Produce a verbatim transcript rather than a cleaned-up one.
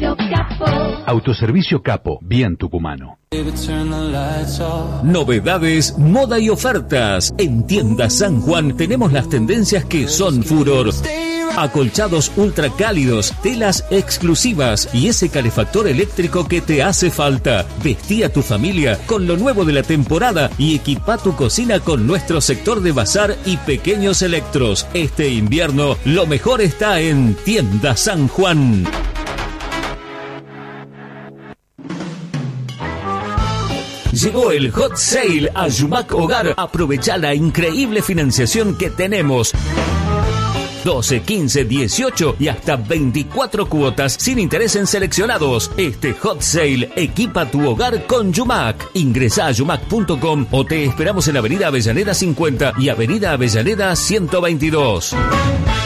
Autoservicio Capo. Autoservicio Capo, bien tucumano. Novedades, moda y ofertas. En Tiendas San Juan tenemos las tendencias que son furor. Acolchados ultra cálidos, telas exclusivas y ese calefactor eléctrico que te hace falta. Vestí a tu familia con lo nuevo de la temporada y equipa tu cocina con nuestro sector de bazar y pequeños electros. Este invierno lo mejor está en Tiendas San Juan. Llegó el Hot Sale a Yumac Hogar. Aprovecha la increíble financiación que tenemos. doce, quince, dieciocho y hasta veinticuatro cuotas sin interés en seleccionados. Este Hot Sale equipa tu hogar con Yumac. Ingresa a yumac punto com o te esperamos en Avenida Avellaneda cincuenta y Avenida Avellaneda ciento veintidós.